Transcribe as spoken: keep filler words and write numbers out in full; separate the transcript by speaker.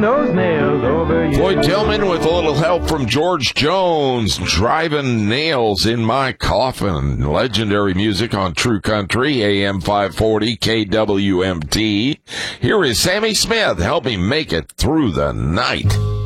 Speaker 1: driving those nails over you.
Speaker 2: Floyd Tillman with a little help from George Jones, driving nails in my coffin. Legendary music on True Country, A M five forty, K W M T. Here is Sammy Smith helping make it through the night.